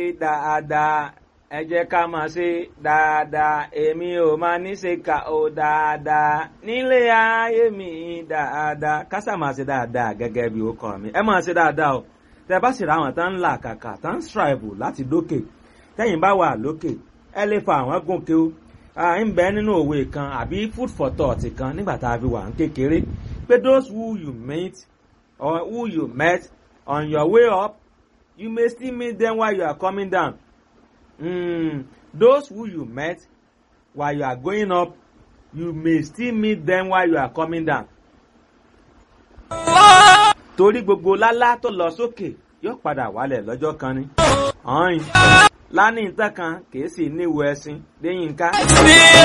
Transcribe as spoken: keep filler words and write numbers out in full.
dáadáa ẹ jẹ́ ká máa ṣe dáadáa èmi ò máa ní ṣe kà ó dáadáa nílé ayé mi dáadáa kásà máa ṣe dáadáa gẹ́gẹ́ bí ó kọ́ mi ẹ máa ṣe dáadáa o tẹ bá sì ra àwọn tán ń là kàkà tán ń strive láti dókè tẹ́yìn bá wà lókè ẹ lè fa àwọn gòkè o ń bẹ nínú òwe kan àbí food for thought kan nígbà tá a fi wà ń kékeré pé those who you meet or who you met on your way up you may still meet them while you are coming down. Mm, those who you met while you are going up, you may still meet them while you are coming down. Torí gbogbo lálá tó lọ sókè yóò padà wálẹ̀ lọ́jọ́ kan ni. Ọ̀hìn lánìí ìtàn kan kìí sì níwò ẹṣin déyìn ká.